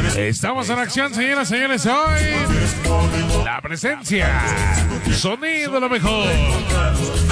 Estamos en acción, señoras y señores. Hoy, la presencia, sonido lo mejor.